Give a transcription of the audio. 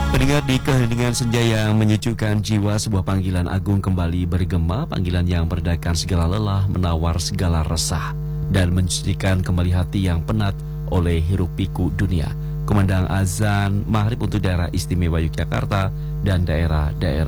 Pendengar, di keheningan senja yang menyejukkan jiwa, sebuah panggilan agung kembali bergema, panggilan yang meredakan segala lelah, menawar segala resah, dan mensucikan kembali hati yang penat oleh hiruk pikuk dunia. Kumandang azan maghrib untuk daerah istimewa Yogyakarta dan daerah-daerah